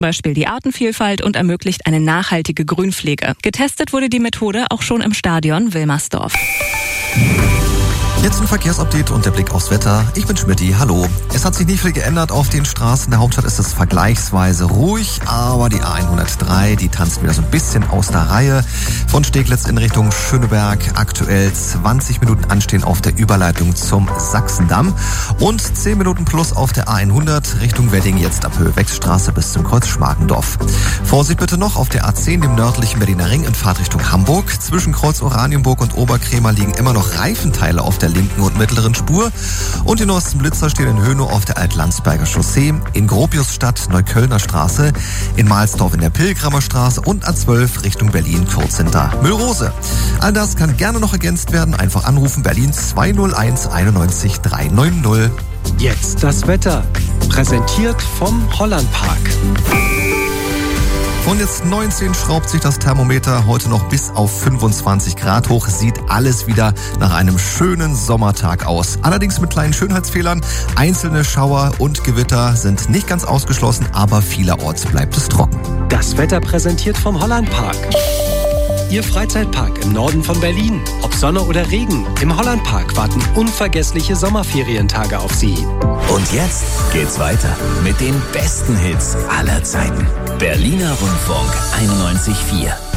Beispiel die Artenvielfalt und ermöglicht eine nachhaltige Grünpflege. Getestet wurde die Methode auch schon im Stadion Wilmersdorf. Jetzt ein Verkehrsupdate und der Blick aufs Wetter. Ich bin Schmidti, hallo. Es hat sich nicht viel geändert. Auf den Straßen der Hauptstadt ist es vergleichsweise ruhig, aber die A103, die tanzt wieder so ein bisschen aus der Reihe. Von Steglitz in Richtung Schöneberg aktuell 20 Minuten anstehen auf der Überleitung zum Sachsendamm und 10 Minuten plus auf der A100 Richtung Wedding, jetzt ab Höhe Wechsstraße bis zum Kreuz Schmargendorf. Vorsicht bitte noch auf der A10, dem nördlichen Berliner Ring in Fahrtrichtung Hamburg. Zwischen Kreuz Oranienburg und Oberkrämer liegen immer noch Reifenteile auf der linken und mittleren Spur. Und die neuesten Blitzer stehen in Hönow auf der Altlandsberger Chaussee, in Gropiusstadt Neuköllner Straße, in Mahlsdorf in der Pilgramer Straße und A12 Richtung Berlin kurz hinter Müllrose. All das kann gerne noch ergänzt werden. Einfach anrufen, Berlin 201 91 390. Jetzt das Wetter. Präsentiert vom Hollandpark. Von jetzt 19 schraubt sich das Thermometer heute noch bis auf 25 Grad hoch. Sieht alles wieder nach einem schönen Sommertag aus. Allerdings mit kleinen Schönheitsfehlern. Einzelne Schauer und Gewitter sind nicht ganz ausgeschlossen, aber vielerorts bleibt es trocken. Das Wetter präsentiert vom Hollandpark. Ihr Freizeitpark im Norden von Berlin. Ob Sonne oder Regen, im Hollandpark warten unvergessliche Sommerferientage auf Sie. Und jetzt geht's weiter mit den besten Hits aller Zeiten. Berliner Rundfunk 91.4.